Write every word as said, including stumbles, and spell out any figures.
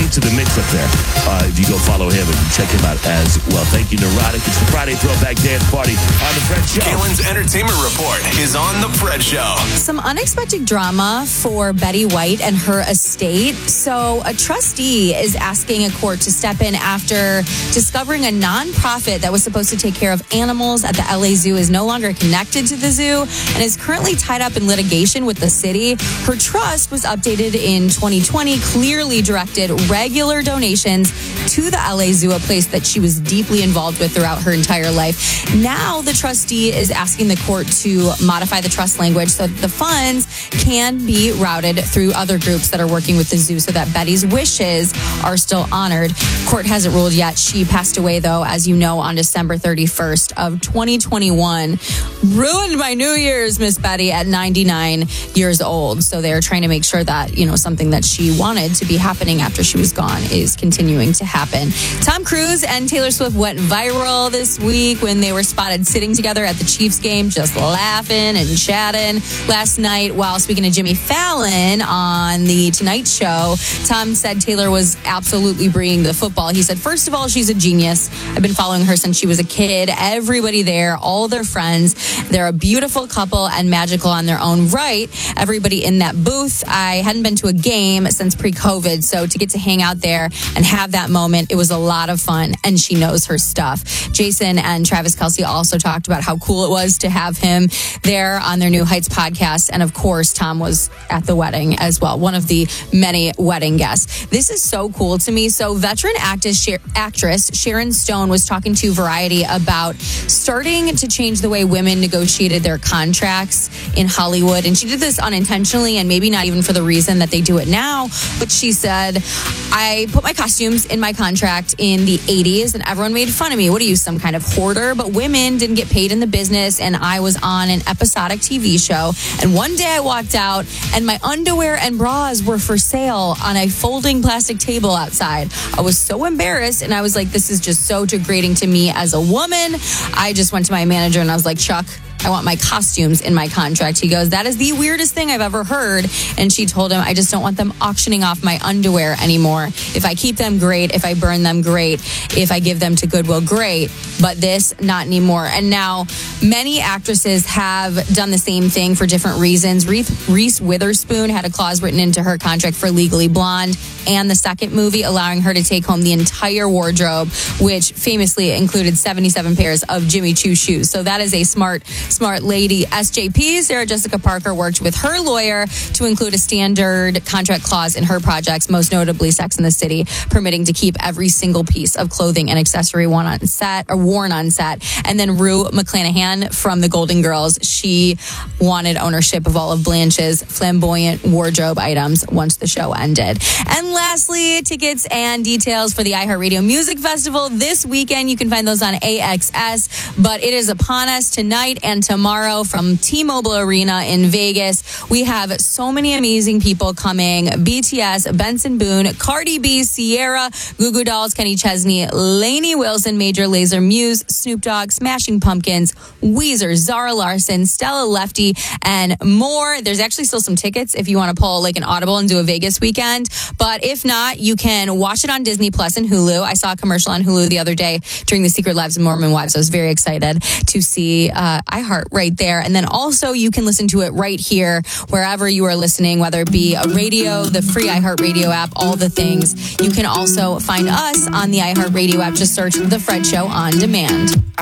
to the mix up there. Uh, if you go follow him and check him out as well. Thank you, Neurotic. It's the Friday Throwback Dance Party on The Fred Show. Kalen's Entertainment Report is on The Fred Show. Some unexpected drama for Betty White and her estate. So a trustee is asking a court to step in after discovering a nonprofit that was supposed to take care of animals at the L A Zoo is no longer connected to the zoo and is currently tied up in litigation with the city. Her trust was updated in twenty twenty, clearly directed regular donations to the L A Zoo, a place that she was deeply involved with throughout her entire life. Now the trustee is asking the court to modify the trust language so that the funds can be routed through other groups that are working with the zoo so that Betty's wishes are still honored. Court hasn't ruled yet. She passed away, though, as you know, on December thirty-first of twenty twenty-one. Ruined my New Year's, Miss Betty, at ninety-nine years old. So they're trying to make sure that, you know, something that she wanted to be happening after she was gone is continuing to happen. Tom Cruise and Taylor Swift went viral this week when they were spotted sitting together at the Chiefs game, just laughing and chatting. Last night, while speaking to Jimmy Fallon on The Tonight Show, Tom said Taylor was absolutely bringing the football. He said, first of all, she's a genius. I've been following her since she was a kid. Everybody there, all their friends, they're a beautiful couple and magical on their own right. Everybody in that booth, I hadn't been to a game since pre-COVID, so to get to hang out there and have that moment, it was a lot of fun, and she knows her stuff. Jason and Travis Kelce also talked about how cool it was to have him there on their New Heights podcast, and of course, Tom was at the wedding as well, one of the many wedding guests. This is so cool to me. So veteran actress, actress Sharon Stone was talking to Variety about starting to change the way women negotiated their contracts in Hollywood, and she did this unintentionally and maybe not even for the reason that they do it now, but she said, I put my costumes in my contract in the eighties and everyone made fun of me. What are you, some kind of hoarder? But women didn't get paid in the business, and I was on an episodic T V show, and one day I walked out and my underwear and bras were for sale on a folding plastic table outside. I was so embarrassed, and I was like, this is just so degrading to me as a woman. I just went to my manager and I was like, Chuck, I want my costumes in my contract. He goes, that is the weirdest thing I've ever heard. And she told him, I just don't want them auctioning off my underwear anymore. If I keep them, great. If I burn them, great. If I give them to Goodwill, great. But this, not anymore. And now many actresses have done the same thing for different reasons. Reese, Reese Witherspoon had a clause written into her contract for Legally Blonde and the second movie, allowing her to take home the entire wardrobe, which famously included seventy-seven pairs of Jimmy Choo shoes. So that is a smart Smart lady. S J P, Sarah Jessica Parker, worked with her lawyer to include a standard contract clause in her projects, most notably Sex and the City, permitting to keep every single piece of clothing and accessory worn on set or worn on set. And then Rue McClanahan from the Golden Girls, she wanted ownership of all of Blanche's flamboyant wardrobe items once the show ended. And lastly, tickets and details for the iHeartRadio Music Festival this weekend. You can find those on A X S, but it is upon us tonight and tomorrow from T-Mobile Arena in Vegas. We have so many amazing people coming. B T S, Benson Boone, Cardi B, Sierra, Goo Goo Dolls, Kenny Chesney, Lainey Wilson, Major Lazer, Muse, Snoop Dogg, Smashing Pumpkins, Weezer, Zara Larson, Stella Lefty, and more. There's actually still some tickets if you want to pull like an Audible and do a Vegas weekend. But if not, you can watch it on Disney Plus and Hulu. I saw a commercial on Hulu the other day during the Secret Lives of Mormon Wives. I was very excited to see uh, iHeart right there. And then also you can listen to it right here, wherever you are listening, whether it be a radio, the free iHeartRadio app, all the things. You can also find us on the iHeartRadio app. Just search The Fred Show on Demand.